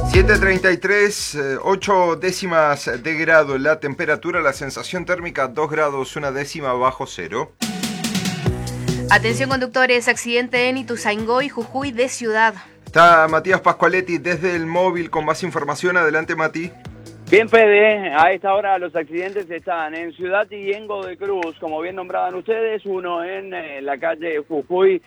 7:33, 8 décimas de grado la temperatura, la sensación térmica 2 grados, una décima bajo cero. Atención conductores, accidente en Ituzaingó y Jujuy de Ciudad. Está Matías Pascualetti desde el móvil con más información. Adelante, Mati. Bien, Fede, a esta hora los accidentes están en Ciudad y en Godoy Cruz, como bien nombraban ustedes, uno en la calle Jujuy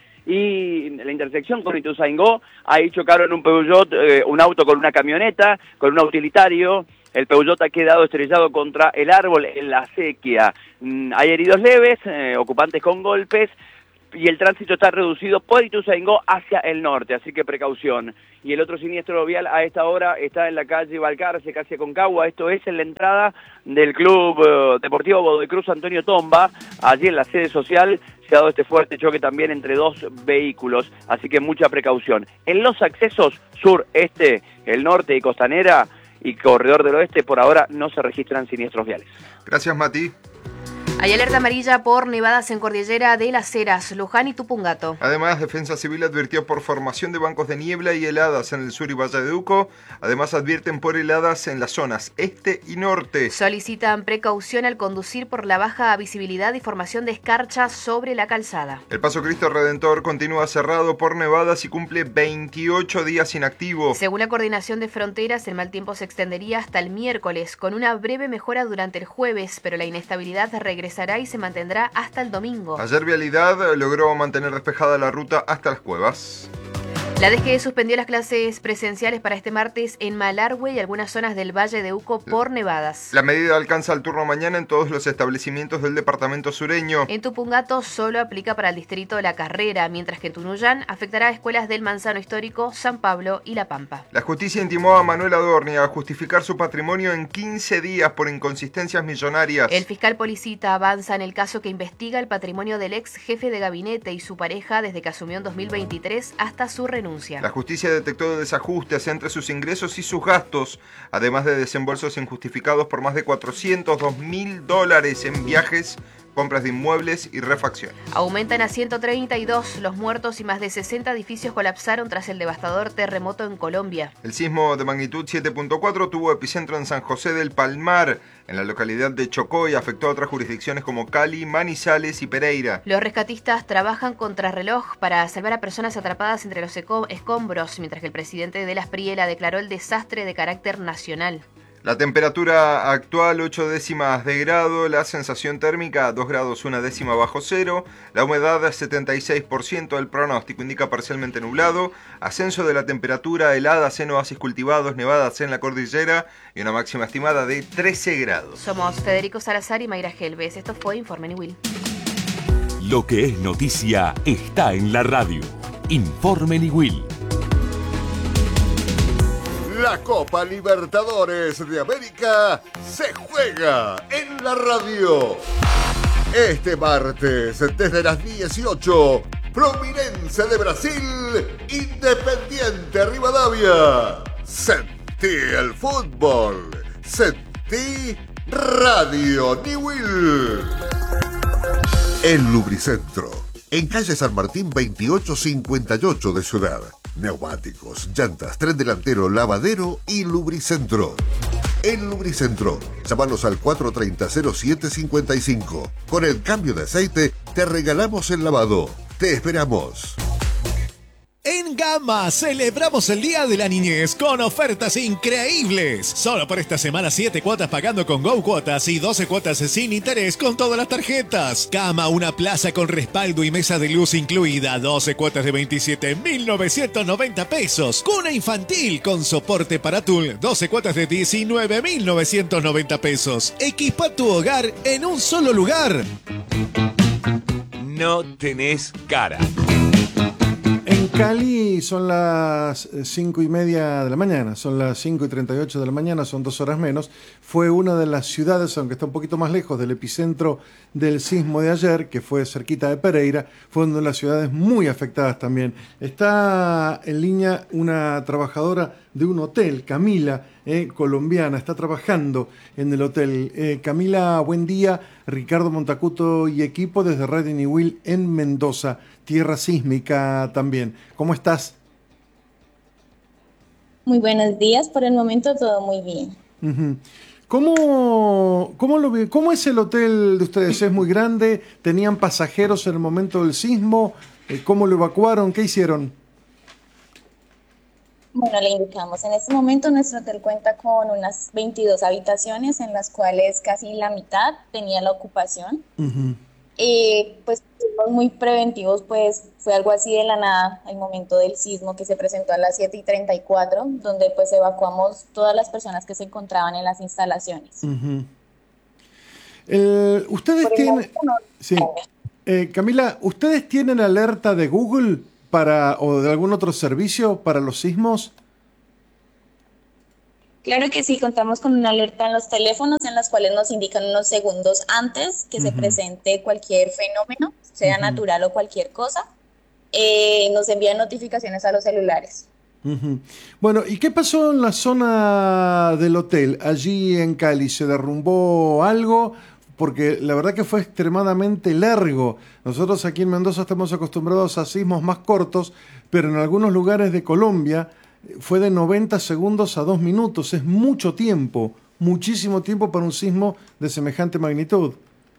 y la intersección con Ituzaingó. Ahí chocaron un Peugeot, un auto con una camioneta, con un utilitario. El Peugeot ha quedado estrellado contra el árbol en la acequia. Hay heridos leves, ocupantes con golpes, y el tránsito está reducido por Ituzaingó hacia el norte, así que precaución. Y el otro siniestro vial a esta hora está en la calle Balcarce, casi Aconcagua. Esto es en la entrada del Club Deportivo Godoy Cruz Antonio Tomba. Allí en la sede social se ha dado este fuerte choque también entre dos vehículos, así que mucha precaución. En los accesos sur, este, el norte y Costanera y Corredor del Oeste, por ahora no se registran siniestros viales. Gracias, Mati. Hay alerta amarilla por nevadas en Cordillera de las Heras, Luján y Tupungato. Además, Defensa Civil advirtió por formación de bancos de niebla y heladas en el sur y Valle de Uco. Además, advierten por heladas en las zonas este y norte. Solicitan precaución al conducir por la baja visibilidad y formación de escarcha sobre la calzada. El Paso Cristo Redentor continúa cerrado por nevadas y cumple 28 días inactivo. Según la Coordinación de Fronteras, el mal tiempo se extendería hasta el miércoles, con una breve mejora durante el jueves, pero la inestabilidad regresará y se mantendrá hasta el domingo. Ayer Vialidad logró mantener despejada la ruta hasta las Cuevas. La DGE suspendió las clases presenciales para este martes en Malargüe y algunas zonas del Valle de Uco por nevadas. La medida alcanza el turno mañana en todos los establecimientos del departamento sureño. En Tupungato solo aplica para el distrito de La Carrera, mientras que en Tunuyán afectará a escuelas del Manzano Histórico, San Pablo y La Pampa. La justicia intimó a Manuel Adorni a justificar su patrimonio en 15 días por inconsistencias millonarias. El fiscal Policita avanza en el caso que investiga el patrimonio del ex jefe de gabinete y su pareja desde que asumió en 2023 hasta su renuncia. La justicia detectó desajustes entre sus ingresos y sus gastos, además de desembolsos injustificados por más de $402.000 en viajes, compras de inmuebles y refacciones. Aumentan a 132 los muertos y más de 60 edificios colapsaron tras el devastador terremoto en Colombia. El sismo de magnitud 7.4 tuvo epicentro en San José del Palmar, en la localidad de Chocó, y afectó a otras jurisdicciones como Cali, Manizales y Pereira. Los rescatistas trabajan contrarreloj para salvar a personas atrapadas entre los escombros, mientras que el presidente de la Espriela declaró el desastre de carácter nacional. La temperatura actual 8 décimas de grado, la sensación térmica 2 grados 1 décima bajo cero, la humedad 76%, el pronóstico indica parcialmente nublado, ascenso de la temperatura, heladas en oasis cultivados, nevadas en la cordillera y una máxima estimada de 13 grados. Somos Federico Salazar y Mayra Gelbes, esto fue Informe Niwil. Lo que es noticia está en la radio. Informe Niwil. La Copa Libertadores de América se juega en la radio. Este martes, desde las 18, Fluminense de Brasil, Independiente Rivadavia. Sentí el fútbol, sentí Radio Niwil. El Lubricentro, en calle San Martín 2858 de Ciudad. Neumáticos, llantas, tren delantero, lavadero y Lubricentro. El Lubricentro, llámanos al 430-0755. Con el cambio de aceite, te regalamos el lavado. Te esperamos. En Gama celebramos el Día de la Niñez con ofertas increíbles. Solo por esta semana 7 cuotas pagando con Go Cuotas y 12 cuotas sin interés con todas las tarjetas. Gama, una plaza con respaldo y mesa de luz incluida. 12 cuotas de 27.990 pesos. Cuna infantil con soporte para tul. 12 cuotas de 19.990 pesos. Equipa tu hogar en un solo lugar. No tenés cara. En Cali son las 5:30 de la mañana, son las 5:38 de la mañana, son 2 horas menos. Fue una de las ciudades, aunque está un poquito más lejos del epicentro del sismo de ayer, que fue cerquita de Pereira, fue una de las ciudades muy afectadas también. Está en línea una trabajadora de un hotel, Camila, colombiana, está trabajando en el hotel. Camila, buen día. Ricardo Montacuto y equipo desde Radio Niwil en Mendoza, tierra sísmica también. ¿Cómo estás? Muy buenos días, por el momento todo muy bien. Ujú. ¿Cómo es el hotel de ustedes? ¿Es muy grande? ¿Tenían pasajeros en el momento del sismo? ¿Cómo lo evacuaron? ¿Qué hicieron? Bueno, le indicamos, en este momento nuestro hotel cuenta con unas 22 habitaciones en las cuales casi la mitad tenía la ocupación. Ujú. Pues fuimos muy preventivos, pues fue algo así de la nada al momento del sismo que se presentó a las 7:34, donde pues evacuamos todas las personas que se encontraban en las instalaciones. Ujú. Ustedes Por el tienen... momento no. Sí. Camila, ¿ustedes tienen alerta de Google o de algún otro servicio para los sismos? Claro que sí, contamos con una alerta en los teléfonos en las cuales nos indican unos segundos antes que se presente cualquier fenómeno, sea natural o cualquier cosa. Nos envían notificaciones a los celulares. Ujú. Bueno, ¿y qué pasó en la zona del hotel, allí en Cali? ¿Se derrumbó algo? Porque la verdad que fue extremadamente largo. Nosotros aquí en Mendoza estamos acostumbrados a sismos más cortos, pero en algunos lugares de Colombia fue de 90 segundos a 2 minutos. Es mucho tiempo, muchísimo tiempo para un sismo de semejante magnitud.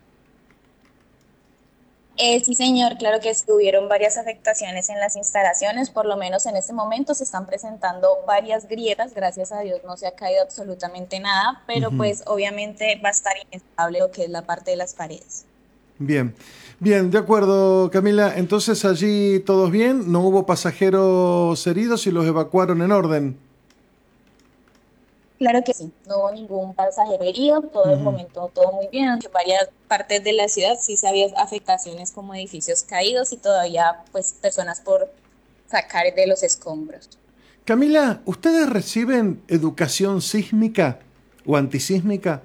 Sí, señor, claro que sí, hubieron varias afectaciones en las instalaciones, por lo menos en este momento se están presentando varias grietas, gracias a Dios no se ha caído absolutamente nada, pero pues obviamente va a estar inestable lo que es la parte de las paredes. Bien, bien, de acuerdo, Camila. Entonces allí todos bien, no hubo pasajeros heridos y los evacuaron en orden. Claro que sí, no hubo ningún pasajero herido, todo el momento todo muy bien, aunque en varias partes de la ciudad sí se había afectaciones como edificios caídos y todavía pues personas por sacar de los escombros. Camila, ¿ustedes reciben educación sísmica o antisísmica?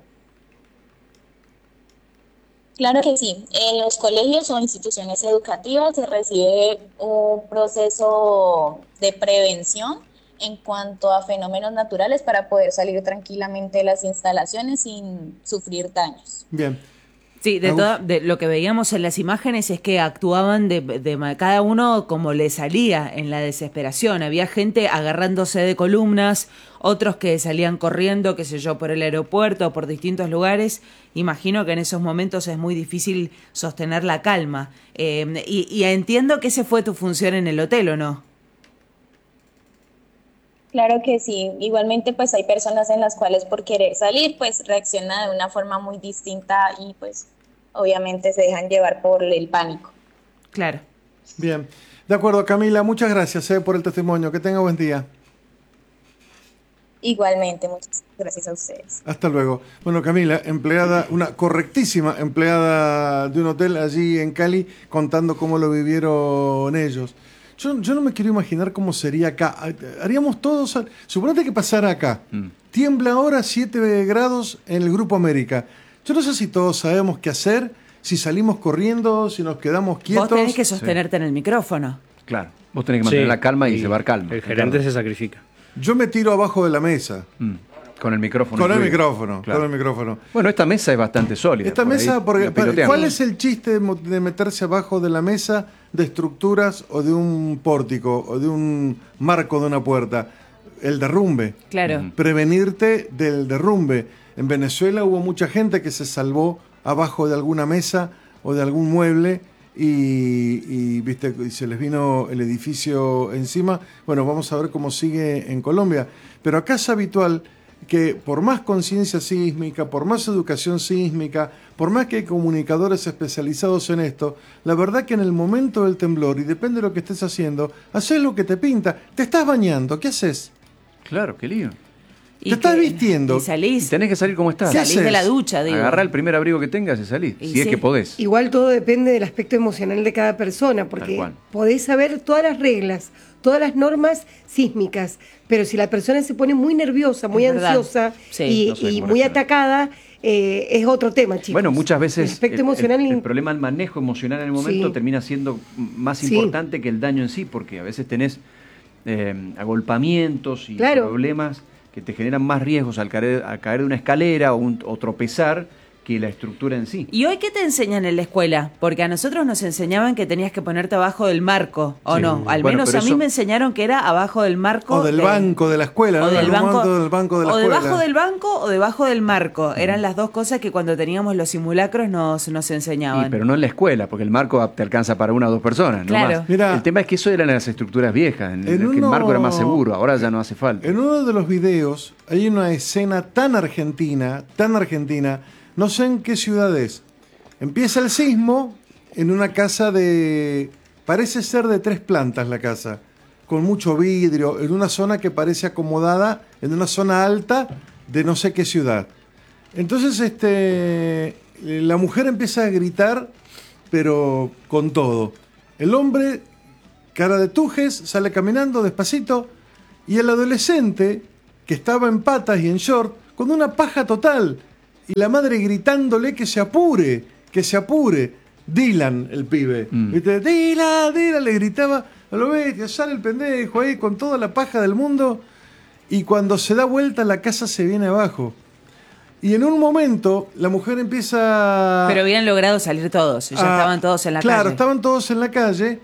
Claro que sí, en los colegios o instituciones educativas se recibe un proceso de prevención en cuanto a fenómenos naturales para poder salir tranquilamente de las instalaciones sin sufrir daños. Bien. Sí, de lo que veíamos en las imágenes es que actuaban de cada uno como le salía en la desesperación. Había gente agarrándose de columnas, otros que salían corriendo, qué sé yo, por el aeropuerto o por distintos lugares. Imagino que en esos momentos es muy difícil sostener la calma. Y entiendo que esa fue tu función en el hotel, ¿o no? Claro que sí, igualmente pues hay personas en las cuales por querer salir pues reaccionan de una forma muy distinta y pues obviamente se dejan llevar por el pánico. Claro. Bien. De acuerdo, Camila, muchas gracias por el testimonio. Que tenga buen día. Igualmente, muchas gracias a ustedes. Hasta luego. Bueno, Camila, empleada, una correctísima empleada de un hotel allí en Cali, contando cómo lo vivieron ellos. Yo no me quiero imaginar cómo sería acá. Haríamos todos... Suponete que pasara acá. Tiembla ahora 7 grados en el Grupo América. Yo no sé si todos sabemos qué hacer, si salimos corriendo, si nos quedamos quietos. Vos tenés que sostenerte en el micrófono. Claro, vos tenés que mantener la calma y llevar calma. El gerente se sacrifica. Yo me tiro abajo de la mesa. Con el micrófono. Con el incluido. micrófono, Claro. con el micrófono. Bueno, esta mesa es bastante sólida. Esta por mesa, ahí porque, la piloteamos. ¿cuál es el chiste de meterse abajo de la mesa de estructuras o de un pórtico o de un marco de una puerta? El derrumbe. Claro. Prevenirte del derrumbe. En Venezuela hubo mucha gente que se salvó abajo de alguna mesa o de algún mueble viste, y se les vino el edificio encima. Bueno, vamos a ver cómo sigue en Colombia. Pero acá es habitual que por más conciencia sísmica, por más educación sísmica, por más que hay comunicadores especializados en esto, la verdad que en el momento del temblor, y depende de lo que estés haciendo, haces lo que te pinta. Te estás bañando, ¿qué haces? Claro, qué lío. Te estás vistiendo. Y salís. Y tenés que salir como estás. Salís de la ducha, digo. Agarrá el primer abrigo que tengas y salís, si es que podés. Igual todo depende del aspecto emocional de cada persona, porque podés saber todas las reglas, todas las normas sísmicas, pero si la persona se pone muy nerviosa, muy ansiosa y muy atacada, es otro tema, chicos. Bueno, muchas veces el aspecto emocional el problema del manejo emocional en el momento termina siendo más importante que el daño en sí, porque a veces tenés agolpamientos y problemas que te generan más riesgos al caer de una escalera o tropezar que la estructura en sí. ¿Y hoy qué te enseñan en la escuela? Porque a nosotros nos enseñaban que tenías que ponerte abajo del marco, ¿o sí, no? Al menos a mí me enseñaron que era abajo del marco. O del banco de la escuela, o ¿no? del banco de la o escuela. debajo del banco o debajo del marco. Eran las dos cosas que cuando teníamos los simulacros nos enseñaban. Pero no en la escuela, porque el marco te alcanza para 1 o 2 personas, claro. No más. Mirá, el tema es que eso eran las estructuras viejas, que el marco era más seguro, ahora ya no hace falta. En uno de los videos hay una escena tan argentina, no sé en qué ciudad es. Empieza el sismo en una casa parece ser de 3 plantas la casa, con mucho vidrio, en una zona que parece acomodada, en una zona alta de no sé qué ciudad. Entonces la mujer empieza a gritar, pero con todo. El hombre, cara de tujes, sale caminando despacito, y el adolescente, que estaba en patas y en short, con una paja total, y la madre gritándole que se apure. Dylan, el pibe. ¿Viste? Dylan, le gritaba a lo bestia, sale el pendejo ahí con toda la paja del mundo, y cuando se da vuelta la casa se viene abajo. Y en un momento la mujer empieza... Pero habían logrado salir todos, ya estaban todos en la calle. Claro, estaban todos en la calle.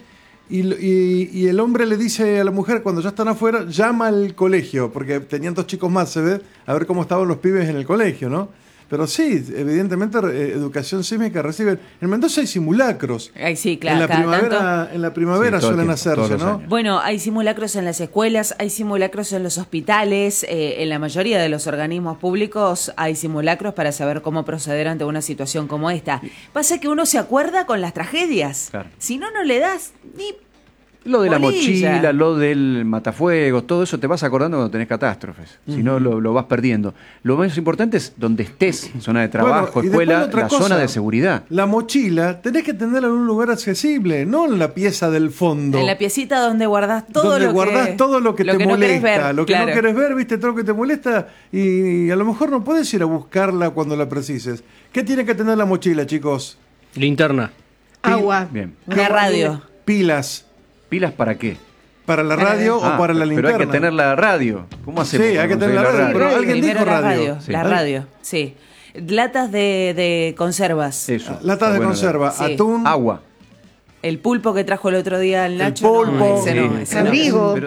Y el hombre le dice a la mujer, cuando ya están afuera, llama al colegio, porque tenían 2 chicos más, se ve, a ver cómo estaban los pibes en el colegio, ¿no? Pero sí, evidentemente educación sísmica reciben. En Mendoza hay simulacros. Ay, sí, claro. En la primavera sí, suelen hacerse, ¿no? Bueno, hay simulacros en las escuelas, hay simulacros en los hospitales, en la mayoría de los organismos públicos hay simulacros para saber cómo proceder ante una situación como esta. Pasa que uno se acuerda con las tragedias. Claro. Si no le das ni... Lo de la mochila, lo del matafuegos, todo eso te vas acordando cuando tenés catástrofes. Si no, lo vas perdiendo. Lo más importante es donde estés, zona de trabajo, escuela, la zona de seguridad. La mochila tenés que tenerla en un lugar accesible, no en la pieza del fondo. En la piecita donde guardás todo lo que te molesta. Lo que no querés ver, viste, todo lo que te molesta. Y a lo mejor no puedes ir a buscarla cuando la precises. ¿Qué tiene que tener la mochila, chicos? Linterna. Agua. Bien. Una radio. Pilas. ¿Pilas para qué? ¿Para la radio o para la linterna? Pero hay que tener la radio. ¿Cómo hacemos? Sí, hay que tener la radio. Pero alguien dijo radio. La radio, sí. Latas de conservas. Eso. Latas de conserva. Sí. Atún. Agua. El pulpo que trajo el otro día el Nacho. El pulpo. Abrigo.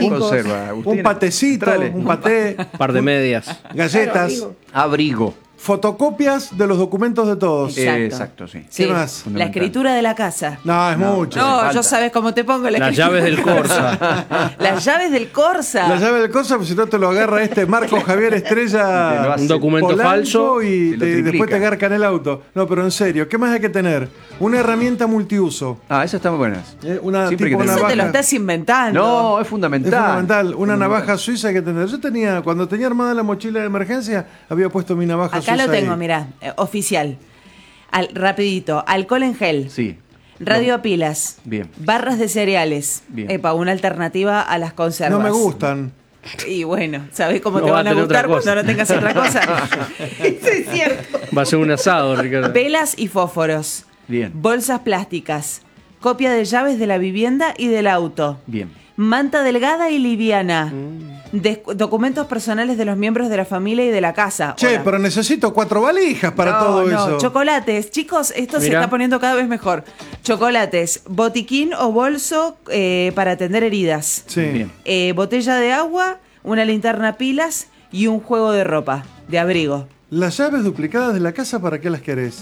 Un patecito. Un paté. Par de medias. Galletas. Abrigo. Fotocopias de los documentos de todos. Exacto, sí. ¿Qué más? La escritura de la casa. No, es mucho. No, yo sabes cómo te pongo la escritura. Las llaves del Corsa. Las llaves del Corsa. Las llaves del Corsa, pues si no te lo agarra Marco Javier Estrella. Un documento Polanco, falso. Y después te garcan el auto. No, pero en serio, ¿qué más hay que tener? Una herramienta multiuso. Esas están muy buenas. Una navaja. Te lo estás inventando. No, es fundamental. Es fundamental. Una navaja suiza hay que tener. Yo cuando tenía armada la mochila de emergencia, había puesto mi navaja suiza. Acá lo tengo, mirá, oficial. Rapidito, alcohol en gel. Sí. Radio a pilas. Bien. Barras de cereales. Bien. Una alternativa a las conservas. No me gustan. Y bueno, ¿sabés cómo te van a gustar cuando no tengas otra cosa? Eso es cierto. Va a ser un asado, Ricardo. Velas y fósforos. Bien. Bolsas plásticas. Copia de llaves de la vivienda y del auto. Bien. Manta delgada y liviana. Documentos personales de los miembros de la familia y de la casa. Che, pero necesito 4 valijas para todo eso. Chocolates. Chicos, esto se está poniendo cada vez mejor. Chocolates, botiquín o bolso para atender heridas. Sí. Bien. Botella de agua, una linterna pilas y un juego de ropa, de abrigo. ¿Las llaves duplicadas de la casa para qué las querés?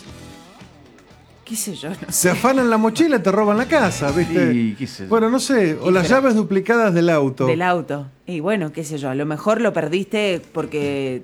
¿Qué sé yo? No sé. Se afanan la mochila y te roban la casa, ¿viste? Sí, qué sé yo. Bueno, no sé. O las llaves duplicadas del auto. Del auto. Y bueno, qué sé yo. A lo mejor lo perdiste porque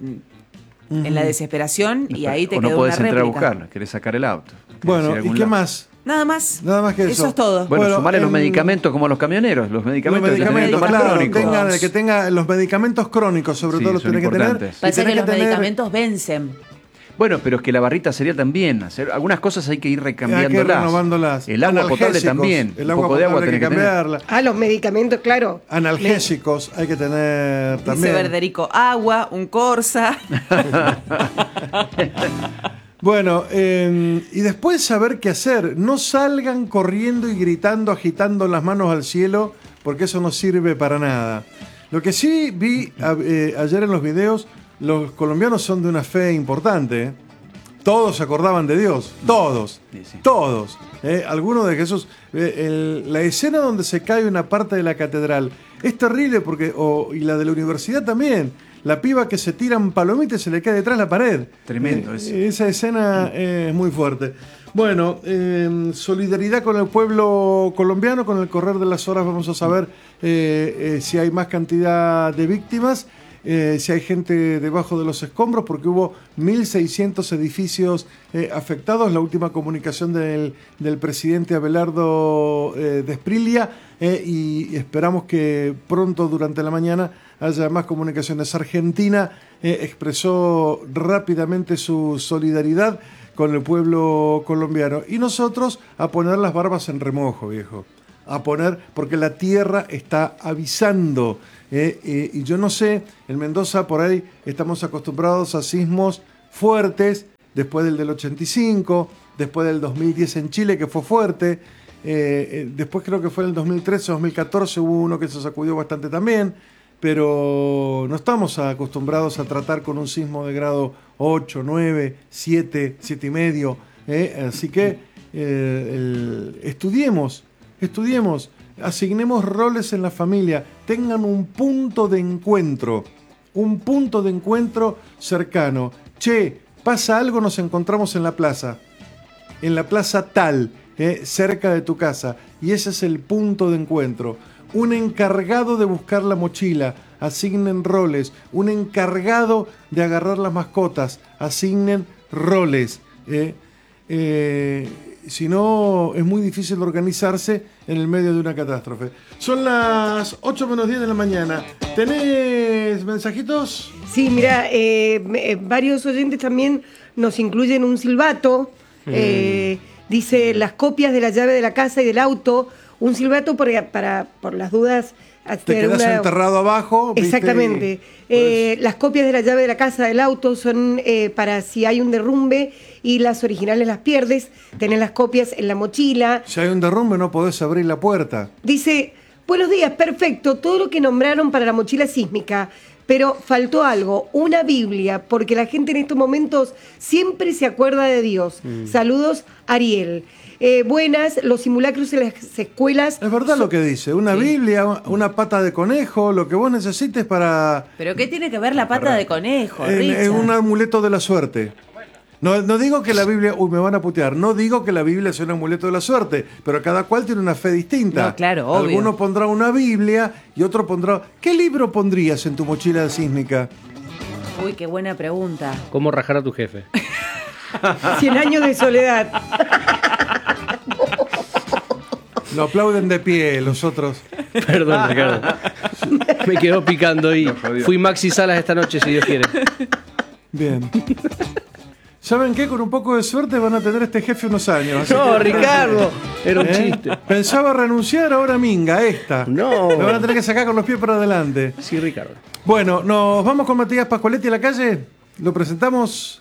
en la desesperación y ahí te quedó una réplica. O no podés entrar a buscarla. Querés sacar el auto. Bueno, ¿y qué más? Nada más. Nada más que eso. Eso es todo. Bueno, sumarle los medicamentos como los camioneros. Los medicamentos claro, crónicos. Que tenga los medicamentos crónicos, sobre todo los tiene que tener. Pasa que los medicamentos vencen. Bueno, pero es que la barrita sería también hacer algunas cosas hay que ir recambiándolas. Renovándolas. El agua potable también. El agua potable hay que cambiarla. Los medicamentos, claro. Analgésicos hay que tener también. Dice Verderico, agua, un Corsa. Bueno, y después saber qué hacer. No salgan corriendo y gritando, agitando las manos al cielo, porque eso no sirve para nada. Lo que sí vi ayer en los videos, los colombianos son de una fe importante. todos se acordaban de Dios, todos, todos. Algunos de Jesús. La escena donde se cae una parte de la catedral es terrible porque, y la de la universidad también. La piba que se tiran palomitas y se le cae detrás la pared. Tremendo esa escena es muy fuerte. Bueno, solidaridad con el pueblo colombiano. Con el correr de las horas vamos a saber si hay más cantidad de víctimas, si hay gente debajo de los escombros, porque hubo 1.600 edificios afectados. La última comunicación del presidente Abelardo Despriglia, y esperamos que pronto durante la mañana haya más comunicaciones. Argentina expresó rápidamente su solidaridad con el pueblo colombiano. Y nosotros a poner las barbas en remojo, viejo. A poner, porque la tierra está avisando. Y yo no sé, en Mendoza por ahí estamos acostumbrados a sismos fuertes, después del 85, después del 2010 en Chile, que fue fuerte. Después creo que fue en el 2013, 2014, hubo uno que se sacudió bastante también. Pero no estamos acostumbrados a tratar con un sismo de grado 8, 9, 7, 7,5. Así que estudiemos, asignemos roles en la familia, tengan un punto de encuentro cercano. Che, pasa algo, nos encontramos en la plaza tal, cerca de tu casa, y ese es el punto de encuentro. Un encargado de buscar la mochila, asignen roles. Un encargado de agarrar las mascotas, asignen roles. Si no, es muy difícil organizarse en el medio de una catástrofe. Son las 8 menos 10 de la mañana. ¿Tenés mensajitos? Sí, mira, varios oyentes también nos incluyen un silbato. Dice las copias de la llave de la casa y del auto. Un silbato por las dudas. Te quedas enterrado abajo. Exactamente. Las copias de la llave de la casa, del auto, son para si hay un derrumbe y las originales las pierdes, tenés las copias en la mochila. Si hay un derrumbe no podés abrir la puerta. Dice, buenos días, perfecto, todo lo que nombraron para la mochila sísmica, pero faltó algo, una Biblia, porque la gente en estos momentos siempre se acuerda de Dios. Saludos, Ariel. Buenas, los simulacros en las escuelas. Es verdad lo que dice, una Biblia, una pata de conejo, lo que vos necesites para... ¿Pero qué tiene que ver la pata de conejo, Es un amuleto de la suerte. No digo que la Biblia... Uy, me van a putear. No digo que la Biblia sea un amuleto de la suerte, pero cada cual tiene una fe distinta. No, claro, obvio. Alguno pondrá una Biblia y otro pondrá... ¿Qué libro pondrías en tu mochila sísmica? Uy, qué buena pregunta. ¿Cómo rajar a tu jefe? 100 años de soledad. Lo aplauden de pie los otros. Perdón, Ricardo. Me quedó picando ahí. Fui Maxi Salas esta noche, si Dios quiere. Bien. ¿Saben qué? Con un poco de suerte van a tener este jefe unos años. No, Ricardo. Era un chiste. Pensaba renunciar, ahora minga esta. No. Me van a tener que sacar con los pies para adelante. Sí, Ricardo. Bueno, nos vamos con Matías Pascualetti a la calle. Lo presentamos.